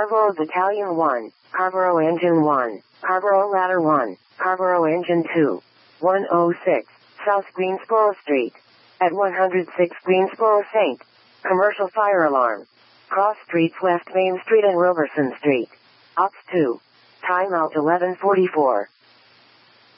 Carrboro Battalion 1, Carrboro Engine 1, Carrboro Ladder 1, Carrboro Engine 2. 106, South Greensboro Street. At 106 Greensboro St. Commercial fire alarm. Cross streets West Main Street and Roberson Street. Ops 2. Timeout 11:44.